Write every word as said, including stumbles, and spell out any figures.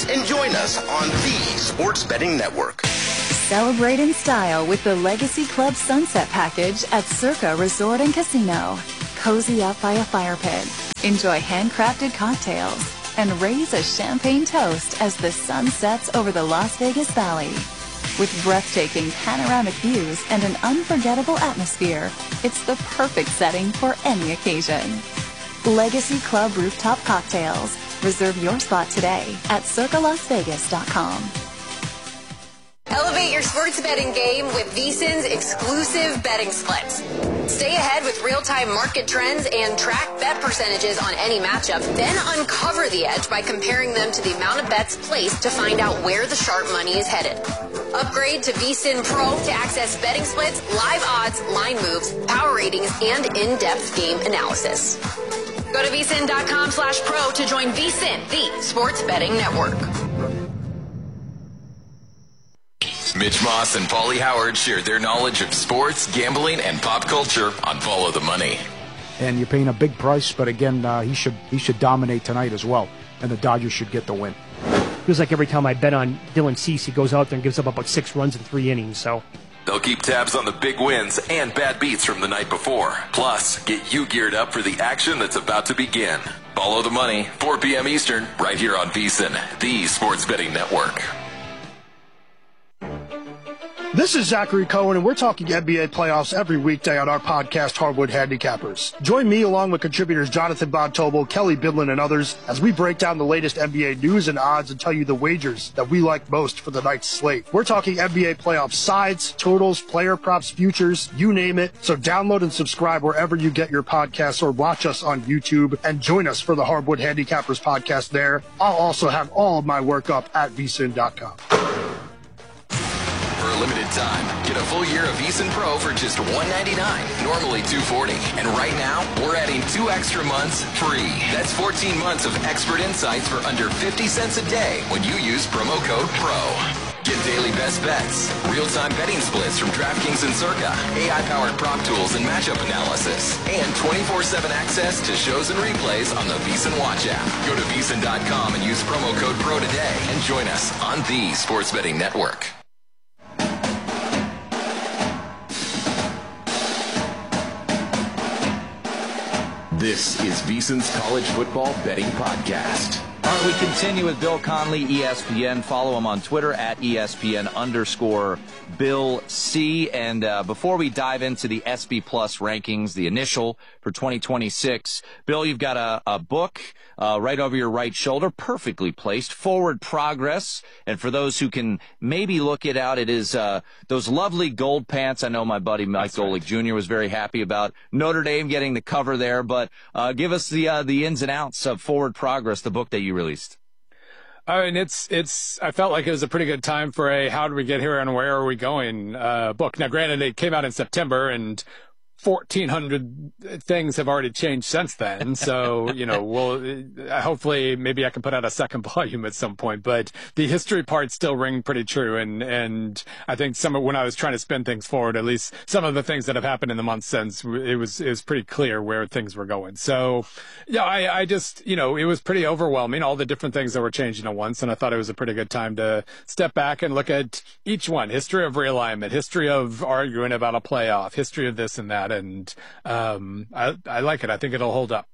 Relax and join us on the Sports Betting Network. Celebrate in style with the Legacy Club Sunset Package at Circa Resort and Casino. Cozy up by a fire pit, enjoy handcrafted cocktails, and raise a champagne toast as the sun sets over the Las Vegas Valley. With breathtaking panoramic views and an unforgettable atmosphere, it's the perfect setting for any occasion. Legacy Club Rooftop Cocktails. Reserve your spot today at circa las vegas dot com. Elevate your sports betting game with VSiN's exclusive betting splits. Stay ahead with real-time market trends and track bet percentages on any matchup. Then uncover the edge by comparing them to the amount of bets placed to find out where the sharp money is headed. Upgrade to VSiN Pro to access betting splits, live odds, line moves, power ratings, and in-depth game analysis. Go to vsin.com slash pro to join VSiN, the sports betting network. Mitch Moss and Paulie Howard shared their knowledge of sports, gambling, and pop culture on Follow the Money. And you're paying a big price, but again, uh, he should he should dominate tonight as well, and the Dodgers should get the win. Feels like every time I bet on Dylan Cease, he goes out there and gives up about six runs in three innings. So they'll keep tabs on the big wins and bad beats from the night before. Plus, get you geared up for the action that's about to begin. Follow the Money, four p.m. Eastern, right here on VSiN, the sports betting network. This is Zachary Cohen, and we're talking N B A playoffs every weekday on our podcast, Hardwood Handicappers. Join me along with contributors Jonathan Von Tobel, Kelly Bidlin, and others as we break down the latest N B A news and odds and tell you the wagers that we like most for the night's slate. We're talking N B A playoff sides, totals, player props, futures, you name it. So download and subscribe wherever you get your podcasts or watch us on YouTube and join us for the Hardwood Handicappers podcast there. I'll also have all of my work up at v sin dot com. For a limited time, get a full year of VSiN Pro for just one ninety-nine, normally two forty. And right now, we're adding two extra months free. That's fourteen months of expert insights for under fifty cents a day when you use promo code PRO. Get daily best bets, real-time betting splits from DraftKings and Circa, A I-powered prop tools and matchup analysis, and twenty-four seven access to shows and replays on the VSiN Watch app. Go to v sin dot com and use promo code PRO today and join us on the Sports Betting Network. This is VSiN's College Football Betting Podcast. All right, we continue with Bill Conley, E S P N. Follow him on Twitter at E S P N underscore Bill C. And uh, before we dive into the S B Plus rankings, the initial for twenty twenty-six, Bill, you've got a, a book uh, right over your right shoulder, perfectly placed, Forward Progress. And for those who can maybe look it out, it is uh, those lovely gold pants. I know my buddy Mike Golick right. Junior was very happy about Notre Dame getting the cover there. But uh, give us the uh, the ins and outs of Forward Progress, the book that you released. I mean, it's, it's, I felt like it was a pretty good time for a how did we get here and where are we going uh, book. Now, granted, it came out in September and fourteen hundred things have already changed since then. So, you know, we'll, hopefully maybe I can put out a second volume at some point, but the history parts still ring pretty true. And, and I think some of, when I was trying to spin things forward, at least some of the things that have happened in the months since, it was, it was pretty clear where things were going. So yeah, I, I just, you know, it was pretty overwhelming, all the different things that were changing at once. And I thought it was a pretty good time to step back and look at each one. History of realignment, history of arguing about a playoff, history of this and that. And um, I, I like it. I think it'll hold up.